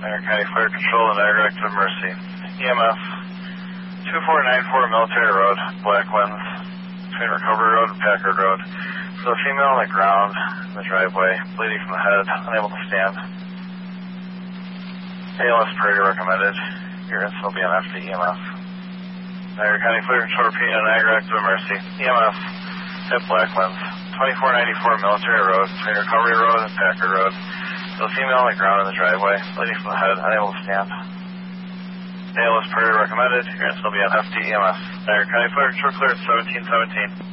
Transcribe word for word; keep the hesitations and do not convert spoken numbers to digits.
Niagara County Fire Control and Niagara Active Mercy. E M F two four nine four Military Road, Black Winds, between Recovery Road and Packard Road. So a female on the ground in the driveway, bleeding from the head, unable to stand. A L S priority recommended. Your incident will be on F D E M F. Niagara County Fire Control repeating on Niagara Active Mercy. E M F at Black Winds, twenty-four ninety-four Military Road, between Recovery Road and Packard Road. So a female on the ground in the driveway, bleeding from the head, unable to stand. A L S priority recommended. Your incident will be on F D E M F. Niagara County Fire Control cleared seventeen seventeen.